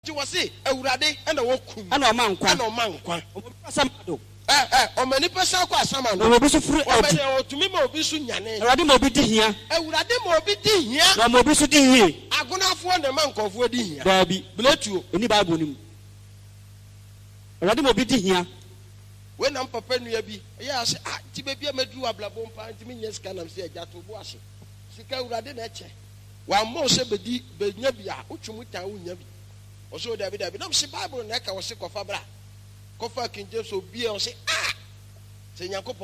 You was say, Eurade and a walk, and a man, many person qua someone will be so free to me more be soon. Radimo be here, Euradimo be here, Ramobisu here. I'm gonna afford a monk of wedding. Baby, bless you, any baboon. Radimo be here. When I'm preparing to be, yes, to be a medru a blabon pint to me, yes, can I say that to wash it? Sika Radinache. While most of the Benabia, Uchumuta, Unabi. Also, David, I'm say Bible, and I was sick of Fabra. Kofa King James will be on say, say,